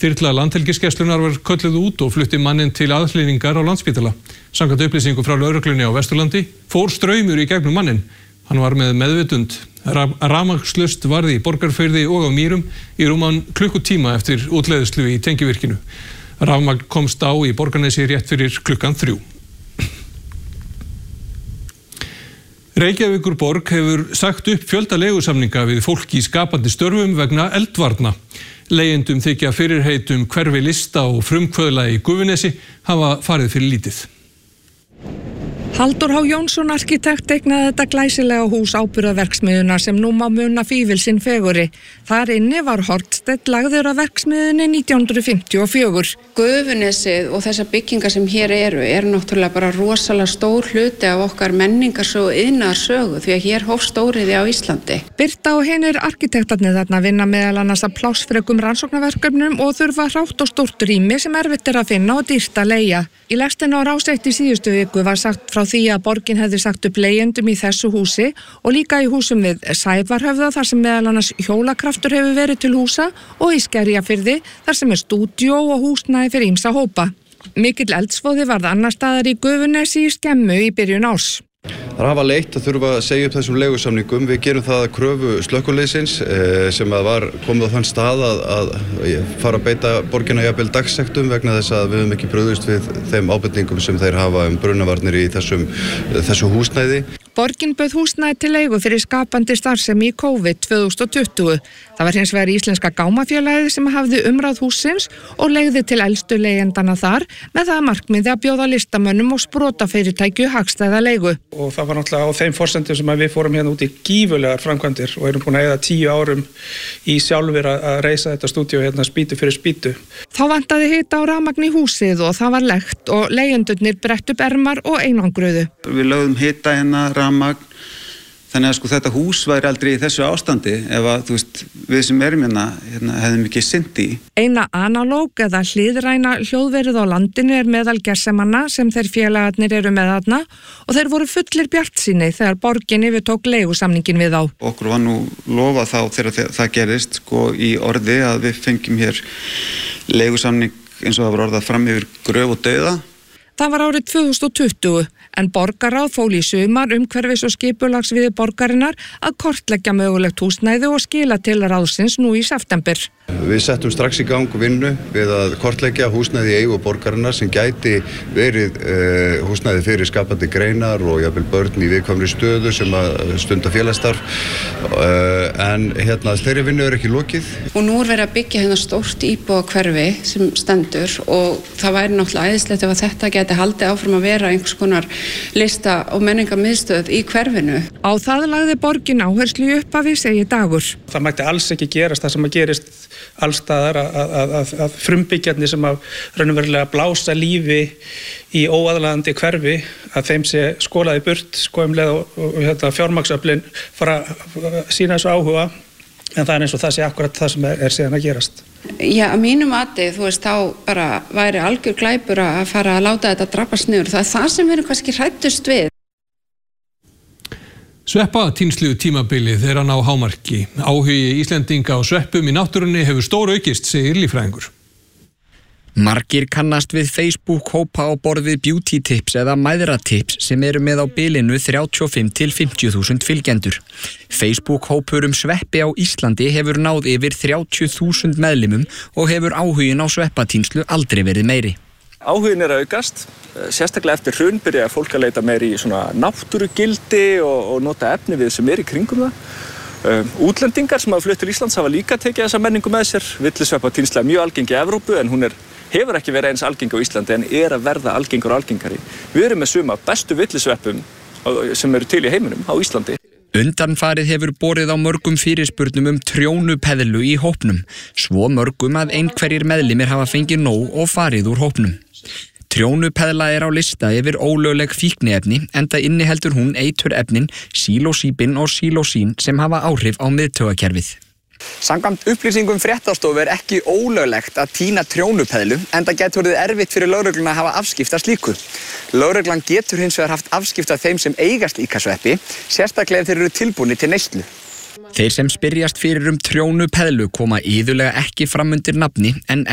Þyrla Landhelgisgæslunnar var kölluð út og flutti manninn til aðhlynningar á Landspítala. Samkvæmt upplýsingum frá lögreglunni á Vesturlandi fór straumur í gegnum manninn. Hann var með meðvitund. Rafmagnslaust varð í Borgarfirði og á Mýrum í rúman klukkutíma eftir útleiðslu í tengivirkinu. Rafmagn komst á í Borgarnesi rétt fyrir 3:00. Reykjavíkurborg hefur sagt upp fjölda leigusamninga við fólk í skapandi störfum vegna eldvarna. Leigjendum þykja fyrirheit hverfi lista og frumkvöðla í Gufunesi hafa farið fyrir lítið. Halldór H. Jónsson arkitekt eignaði þetta glæsilega hús áburðarverksmiðjunnar sem nú má muna fífilsinn fegurri. Þar inni var hornsteinn lagður af verksmiðjunni 1954. Gufunesið og þessar byggingar sem hér eru náttúrulega bara rosalega stór hluti af okkar menningarsögu og iðnaðarsögu því að hér hófst stóriðja á Íslandi. Birta og hinir arkitektarnir þarna vinna meðal annars að plássfrekum rannsóknarverkefnum og þurfa hrátt og stórt rými sem erfitt að finna og dýrt að leigja. Í lestinni á Rás 1 í síðustu viku var sagt frá því að borgin hefði sagt upp leigjendum í þessu húsi og líka í húsum við Sævarhöfða þar sem meðal annars hjólakraftur hefur verið til húsa og í Skerjafirði þar sem stúdíó og húsnæði fyrir ýmsa hópa. Mikill eldsvoði varð annar staðar í Gufunesi í Skemmu í byrjun árs. Það er leitt að þurfa að segja upp þessum leigusamningum. Við gerum það að kröfu slökkviliðsins sem var komið á þann stað að fara að beita borgina jafnvel dagsektum vegna þess að við höfum ekki brugðist við þeim ábendingum sem þeir hafa brunavarnir í þessu húsnæði. Borgin bauð húsnæði til leigu fyrir skapandi starfsemi í COVID 2020. Það var hins vegar Íslenska gámafélagið sem hafði umráð hússins og leigði til elstu leigjendana þar með það markmiði að bjóða listamönnum og sprotafyrirtækju hagstæða leigu. Og það var náttúrulega á þeim forsendum sem við fórum hérna út í gífurlegar framkvæmdir og erum búin að eyða 10 árum í sjálfur að reisa þetta stúdíó hérna spýtu fyrir spýtu. Þá vantaði hita á rafmagn í húsið og það var lekt og leigjendurnir brett upp ermar og einangruðu. Við lögðum hita hérna rafmagn, þannig að þetta hús væri aldrei í þessu ástandi ef að við sem erum hérna hefðum ekki sinnt í. Eina analóg eða hliðræna hljóðverið á landinu meðal gersemanna sem þeir félagarnir eru með þarna og þeir voru fullir bjartsýni þegar borgin yfirtók leigusamningin við þá. Okkur var nú lofað þá þegar það gerist í orði að við fengjum hér leigusamning eins og það var orðað fram yfir gröf og dauða. Það var árið 2020 en borgarráð fól í sumar umhverfis og skipulagsviði borgarinnar að kortleggja mögulegt húsnæði og skila til ráðsins nú í september. Við settum strax í gang vinnu við að kortleggja húsnæði í eigu borgarinnar sem gæti verið húsnæði fyrir skapandi greinar og jafnvel börn í viðkvæmri stöðu sem að stunda félagsstarf. En þeirri vinnu ekki lokið. Og nú verið að byggja hérna stórt íbúðahverfi sem stendur og það væri náttúrulega æðislegt ef að þetta geti haldið áfram að vera einhvers konar lista og menningarmiðstöð í hverfinu. Á það lagði borgin áherslu í upphafi, segir Dagur. Það mætti alls ekki gerast það sem að gerist allstaðar að frumbyggjarnir sem að raunverulega blása lífi í óaðlaðandi hverfi að þeim sé skolaði burt og fjármagnsöflin fara að sína þessu áhuga en það er eins og það sé akkurat það sem er síðan að gerast. Já, að mínum mati, þá bara væri algjör glæpur að fara að láta þetta drabbast niður. Það er það sem við erum kannski hræddust við. Sveppatínslu tímabilið er að ná hámarki. Áhugi Íslendinga á sveppum í náttúrunni hefur stóraukist, segir líffræðingur. Margir kannast við Facebook-hópa á borð við beauty tips eða mæðratips sem eru með á bilinu 35 til 50.000 fylgjendur. Facebook-hópur sveppi á Íslandi hefur náð yfir 30.000 meðlimum og hefur áhugin á sveppatínslu aldrei verið meiri. Áhugin að aukast, sérstaklega eftir hrun byrja fólk að leita meir í svona náttúrugildi og nota efni við sem í kringum það. Útlendingar sem hafa flutt til Íslands hafa líka tekið þessa menningu með sér. Villisveppatínsla er mjög algeng í Evrópu en hún hefur ekki verið eins algeng á Íslandi en er að verða algengar og algengari. Við erum með suma bestu villisveppum sem eru til í heiminum á Íslandi. Undanfarið hefur borið á mörgum fyrirspurnum trjónupeðlu í hópnum, svo mörgum að einhverjir meðlimir hafa fengið nóg og farið úr hópnum. Trjónupeðla er á lista yfir ólögleg fíkniefni enda inniheldur hún eiturefnin sílósíbin og sílósín sem hafa áhrif á miðtaugakerfið. Samkvæmt upplýsingum fréttastofu er ekki ólöglegt að tína trjónupeðlu enda getur orðið erfitt fyrir lögregluna að hafa afskipti af slíku. Lögreglan getur hins vegar haft afskipti af þeim sem eiga slíka sveppi, sérstaklega ef þeir eru tilbúnir til neyslu. Þeir sem spyrjast fyrir trjónupeðlu koma iðulega ekki fram undir nafni en